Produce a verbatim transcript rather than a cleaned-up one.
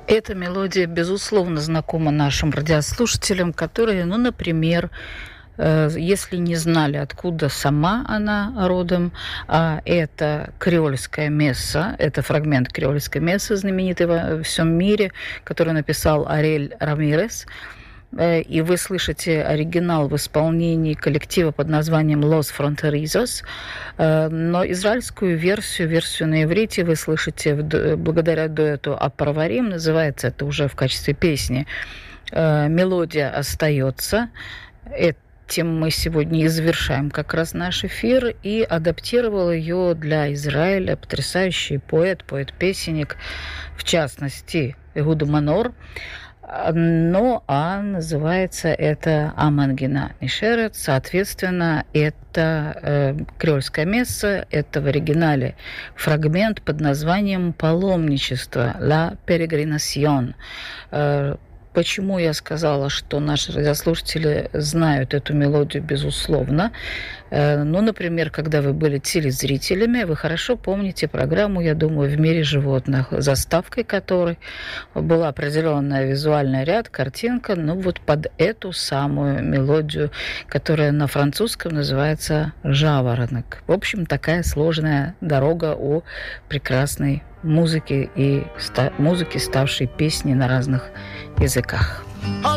Эта мелодия, безусловно, знакома нашим радиослушателям, которые, ну, например, если не знали, откуда сама она родом, а это креольская месса, это фрагмент креольской мессы, знаменитый во всем мире, который написал Ариэль Рамирес, и вы слышите оригинал в исполнении коллектива под названием Los Fronterizos, но израильскую версию, версию на иврите вы слышите благодаря дуэту Апарварим, называется это уже в качестве песни. Мелодия остается. Этим мы сегодня и завершаем как раз наш эфир, и адаптировал ее для Израиля потрясающий поэт, поэт-песенник, в частности, Игуда Манор. Но а называется это Амангина Нишерет, соответственно, это э, креольская месса, это в оригинале фрагмент под названием «Паломничество» «La Peregrinación». Э, Почему я сказала, что наши радиослушатели знают эту мелодию, безусловно. Ну, например, когда вы были телезрителями, вы хорошо помните программу, я думаю, «В мире животных», заставкой которой была определенная визуальный ряд, картинка, ну вот под эту самую мелодию, которая на французском называется «Жаворонок». В общем, такая сложная дорога у прекрасной музыки и ста- музыки, ставшей песней на разных языках.